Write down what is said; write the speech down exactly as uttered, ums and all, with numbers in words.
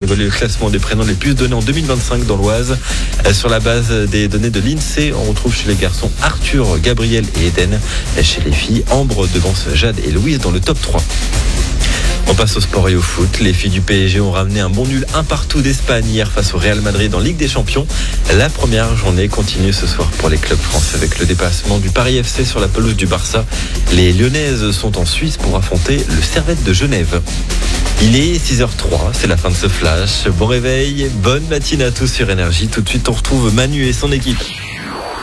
dévoilé le classement des prénoms les plus donnés en deux mille vingt-cinq dans l'Oise. Sur la base des données de l'INSEE, on retrouve chez les garçons Arthur, Gabriel et Eden. Chez les filles, Ambre devance Jade et Louise dans le top trois. On passe au sport et au foot. Les filles du P S G ont ramené un bon nul un partout d'Espagne hier face au Real Madrid en Ligue des Champions. La première journée continue ce soir pour les clubs français avec le déplacement du Paris F C sur la pelouse du Barça. Les Lyonnaises sont en Suisse pour affronter le Servette de Genève. Il est six heures trois, c'est la fin de ce flash. Bon réveil, bonne matinée à tous sur Énergie. Tout de suite, on retrouve Manu et son équipe.